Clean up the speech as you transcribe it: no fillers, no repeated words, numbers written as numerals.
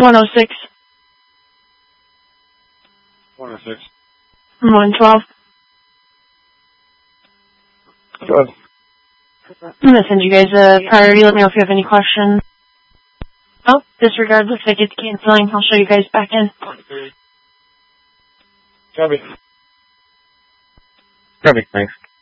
106. 106. 112. Good. I'm going to send you guys a priority. Let me know if you have any questions. Oh, disregard. Looks like it's canceling. I'll show you guys back in. Copy. Perfect, thanks.